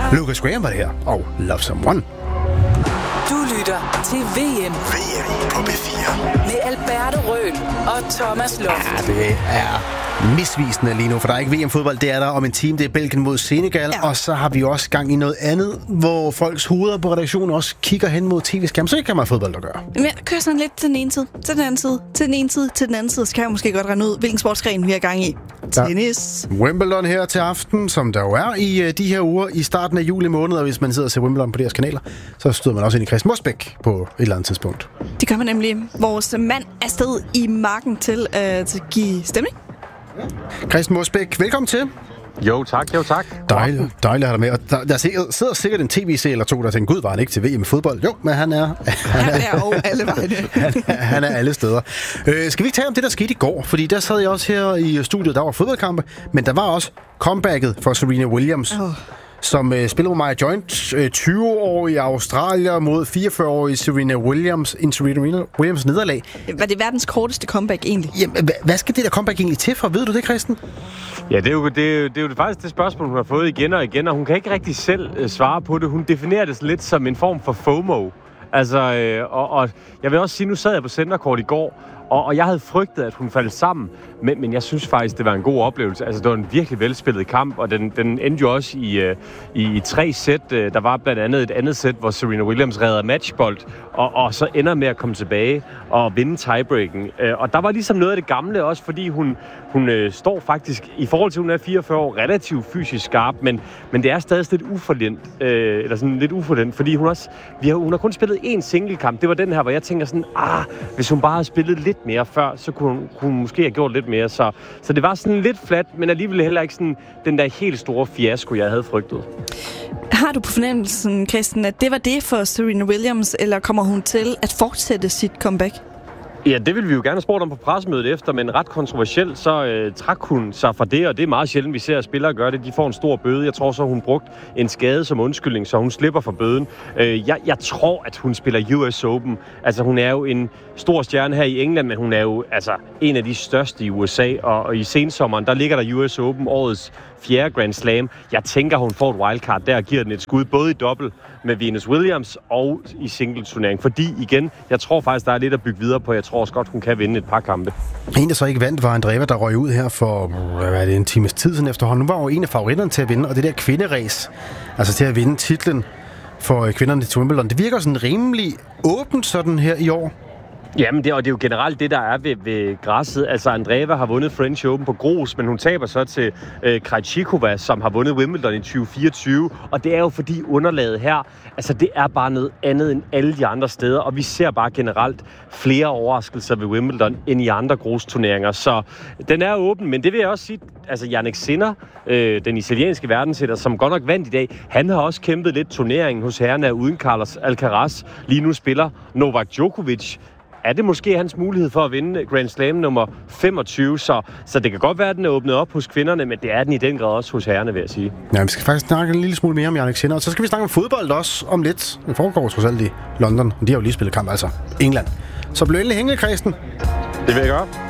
Lucas Graham var det her, og Love Someone. Du lytter til VM på P4 med Alberto Røhl og Thomas Loft. Ja, det er misvisende lige nu, for der er ikke VM-fodbold. Det er der om en time. Det er Belgien mod Senegal, og så har vi også gang i noget andet, hvor folks hoveder på redaktionen også kigger hen mod tv-skærmen. Så ikke kan man fodbold at gøre. Men jeg kører sådan lidt til den ene side, til den anden side, til den ene side, til den anden side. Så kan jeg måske godt rende ud, hvilken sportsgren vi har gang i. Tennis. Wimbledon her til aften, som der jo er i de her uger i starten af juli måned, og hvis man sidder og ser Wimbledon på deres kanaler, så støder man også ind i Christian Mosbæk på et eller andet tidspunkt. Det gør man nemlig. Vores mand er sted i marken til at give stemning. Christian Mosbæk, velkommen til. Jo, tak. Dejligt at have dig med. Og der sidder sikkert en tv-serie eller to, der tænker, gud, var han ikke til VM i fodbold? Jo, men han er alle vegne. han er alle steder. Skal vi ikke tale om det, der skete i går? Fordi der sad jeg også her i studiet, der var fodboldkampe, men der var også comebacket for Serena Williams. Som spiller med Maya Joint, 20-årig australier mod 44-årig Serena Williams. En Serena Williams nederlag. Var det verdens korteste comeback egentlig? Jamen, hvad skal det der comeback egentlig til for? Ved du det, Christian? Ja, det er jo faktisk det spørgsmål, hun har fået igen og igen, og hun kan ikke rigtig selv svare på det. Hun definerer det lidt som en form for FOMO. Altså, og jeg vil også sige, nu sad jeg på centerkort i går, og jeg havde frygtet, at hun faldt sammen, men jeg synes faktisk, det var en god oplevelse. Altså, det var en virkelig velspillet kamp, og den endte jo også i 3 sæt. Der var blandt andet et andet sæt, hvor Serena Williams redder matchbold, og så ender med at komme tilbage og vinde tiebreaken. Og der var ligesom noget af det gamle også, fordi hun står faktisk, i forhold til, at hun er 44 år, relativt fysisk skarp, men det er stadig lidt uforlent, fordi hun har kun spillet 1 singlekamp. Det var den her, hvor jeg tænker sådan, hvis hun bare havde spillet lidt mere før, så kunne hun måske have gjort lidt mere. Så det var sådan lidt flat, men alligevel heller ikke sådan den der helt store fiasko, jeg havde frygtet. Har du på fornemmelsen, Christian, at det var det for Serena Williams, eller kommer hun til at fortsætte sit comeback? Ja, det ville vi jo gerne have spurgt om på pressemødet efter, men ret kontroversielt, så trak hun sig fra det, og det er meget sjældent, vi ser spillere gøre det. De får en stor bøde. Jeg tror så, hun brugt en skade som undskyldning, så hun slipper for bøden. Jeg tror, at hun spiller US Open. Altså, hun er jo en stor stjerne her i England, men hun er jo en af de største i USA, og i sensommeren, der ligger der US Open, årets 4. Grand Slam. Jeg tænker, hun får et wildcard der og giver den et skud, både i dobbelt med Venus Williams og i singleturnering. Fordi, igen, jeg tror faktisk, der er lidt at bygge videre på. Jeg tror også godt, hun kan vinde et par kampe. En, der så ikke vandt, var Andreeva, der røg ud her for en times tid siden efterhånden. Nu var jo en af favoritterne til at vinde, og det der kvinderæs, altså til at vinde titlen for kvinderne til Wimbledon, det virker sådan rimelig åbent sådan her i år. Jamen, det er jo generelt det, der er ved græsset. Altså, Andreeva har vundet French Open på grus, men hun taber så til Krejcikova, som har vundet Wimbledon i 2024. Og det er jo fordi underlaget her, altså det er bare noget andet end alle de andre steder. Og vi ser bare generelt flere overraskelser ved Wimbledon end i andre grusturneringer. Så den er åben, men det vil jeg også sige, altså Jannik Sinner, den italienske verdensætter, som godt nok vandt i dag, han har også kæmpet lidt turneringen hos herrerne uden Carlos Alcaraz. Lige nu spiller Novak Djokovic. Er det måske hans mulighed for at vinde Grand Slam nummer 25, så det kan godt være, at den er åbnet op hos kvinderne, men det er den i den grad også hos herrerne, vil jeg sige. Ja, vi skal faktisk snakke en lille smule mere om Jannik Sinner, og så skal vi snakke om fodbold også om lidt. Det foregår trods alt i London, og de har jo lige spillet kamp, altså England. Så bliv endelig hængende, Christian. Det vil jeg gøre.